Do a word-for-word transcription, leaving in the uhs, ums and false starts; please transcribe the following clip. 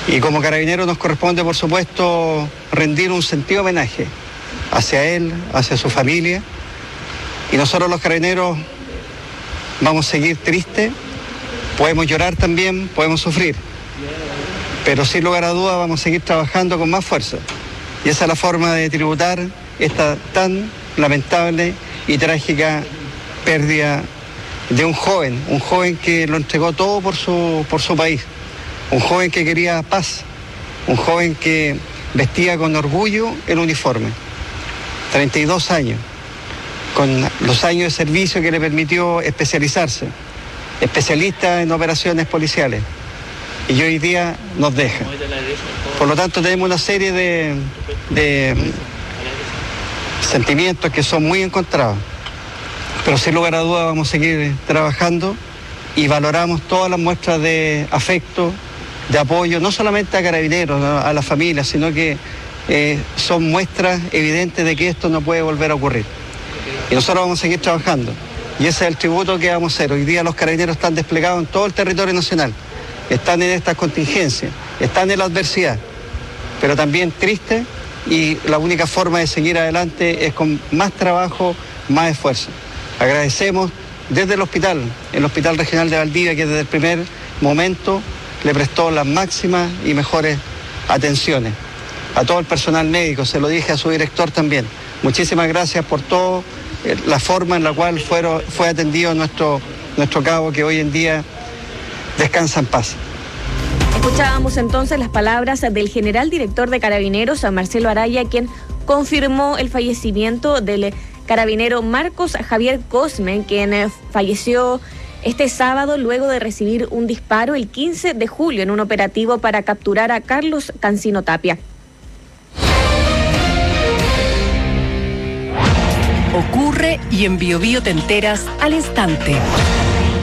Y como Carabineros nos corresponde, por supuesto, rendir un sentido homenaje hacia él, hacia su familia. Y nosotros los Carabineros vamos a seguir tristes, podemos llorar también, podemos sufrir, pero sin lugar a dudas vamos a seguir trabajando con más fuerza. Y esa es la forma de tributar esta tan lamentable y trágica pérdida de un joven, un joven que lo entregó todo por su, por su país, un joven que quería paz, un joven que vestía con orgullo el uniforme, treinta y dos años, con los años de servicio que le permitió especializarse, especialista en operaciones policiales, y hoy día nos deja. Por lo tanto, tenemos una serie de, de sentimientos que son muy encontrados, pero sin lugar a dudas vamos a seguir trabajando y valoramos todas las muestras de afecto, de apoyo, no solamente a Carabineros, ¿no?, a la familia, sino que eh, son muestras evidentes de que esto no puede volver a ocurrir. Y nosotros vamos a seguir trabajando. Y ese es el tributo que vamos a hacer. Hoy día los Carabineros están desplegados en todo el territorio nacional. Están en estas contingencias, están en la adversidad, pero también tristes, y la única forma de seguir adelante es con más trabajo, más esfuerzo. Agradecemos desde el hospital, el Hospital Regional de Valdivia, que desde el primer momento le prestó las máximas y mejores atenciones. A todo el personal médico, se lo dije a su director también. Muchísimas gracias por todo, eh, la forma en la cual fueron, fue atendido nuestro, nuestro cabo, que hoy en día descansa en paz. Escuchábamos entonces las palabras del general director de Carabineros, Marcelo Araya, quien confirmó el fallecimiento del carabinero Marcos Javier Cosme, quien falleció este sábado luego de recibir un disparo el quince de julio en un operativo para capturar a Carlos Cancino Tapia. Ocurre y en Bio Bio te enteras al instante.